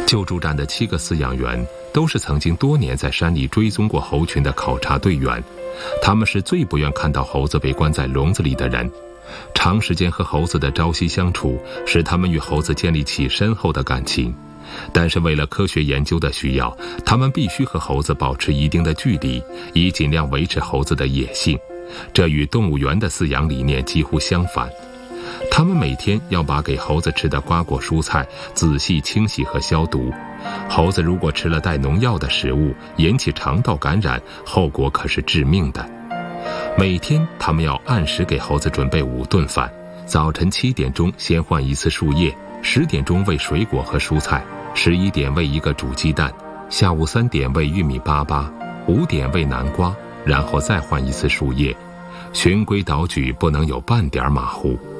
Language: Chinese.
救助站的7个饲养员都是曾经多年在山里追踪过猴群的考察队员，他们是最不愿看到猴子被关在笼子里的人。长时间和猴子的朝夕相处，使他们与猴子建立起深厚的感情。但是为了科学研究的需要，他们必须和猴子保持一定的距离，以尽量维持猴子的野性。这与动物园的饲养理念几乎相反。他们每天要把给猴子吃的瓜果蔬菜仔细清洗和消毒。猴子如果吃了带农药的食物，引起肠道感染，后果可是致命的。每天他们要按时给猴子准备5顿饭，早晨7点钟先换一次树叶，10点钟喂水果和蔬菜，11点喂一个煮鸡蛋，下午3点喂玉米粑粑，5点喂南瓜，然后再换一次树叶。循规蹈矩，不能有半点马虎。